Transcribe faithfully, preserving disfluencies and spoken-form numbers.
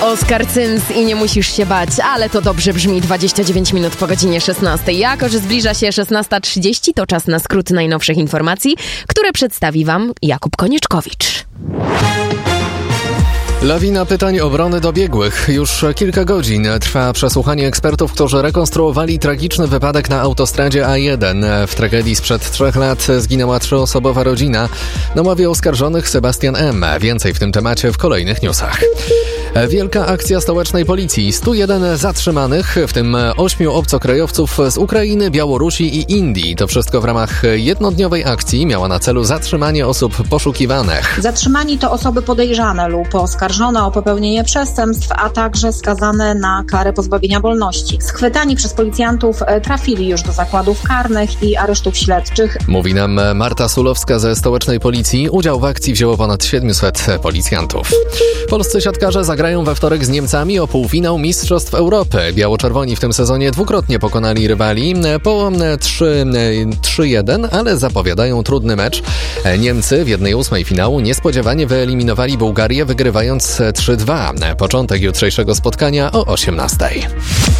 Oskar Cyms i nie musisz się bać, ale to dobrze brzmi. Dwadzieścia dziewięć minut po godzinie szesnastej. Jako że zbliża się szesnasta trzydzieści, to czas na skrót najnowszych informacji, które przedstawi wam Jakub Konieczkowicz. Lawina pytań obrony do biegłych. Już kilka godzin trwa przesłuchanie ekspertów, którzy rekonstruowali tragiczny wypadek na autostradzie A jeden. W tragedii sprzed trzech lat zginęła trzyosobowa rodzina. Na ławie oskarżonych Sebastian M. Więcej w tym temacie w kolejnych newsach. Wielka akcja stołecznej policji. stu jeden zatrzymanych, w tym ośmiu obcokrajowców z Ukrainy, Białorusi i Indii. To wszystko w ramach jednodniowej akcji miała na celu zatrzymanie osób poszukiwanych. Zatrzymani to osoby podejrzane lub oskarżone o popełnienie przestępstw, a także skazane na karę pozbawienia wolności. Schwytani przez policjantów trafili już do zakładów karnych i aresztów śledczych. Mówi nam Marta Sulowska ze stołecznej policji. Udział w akcji wzięło ponad siedmiuset policjantów. Polscy siatkarze zagrają we wtorek z Niemcami o półfinał Mistrzostw Europy. Biało-czerwoni w tym sezonie dwukrotnie pokonali rywali po trzy jeden, ale zapowiadają trudny mecz. Niemcy w jednej ósmej finału niespodziewanie wyeliminowali Bułgarię, wygrywając trzy dwa. Początek jutrzejszego spotkania o osiemnastej.